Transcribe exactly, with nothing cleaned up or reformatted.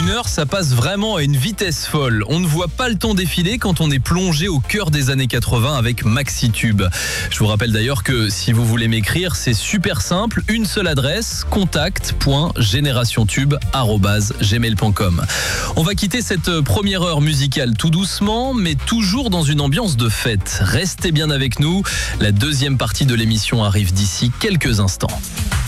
heure, ça passe vraiment à une vitesse folle. On ne voit pas le temps défiler quand on est plongé au cœur des années quatre-vingts avec Maxitube. Je vous rappelle d'ailleurs que si vous voulez m'écrire, c'est super simple. Une seule adresse, contact point générationtube arobase gmail point com. On va quitter cette première heure musicale tout doucement, mais toujours dans une ambiance de fête. Restez bien avec nous. La deuxième partie de l'émission arrive d'ici quelques instants.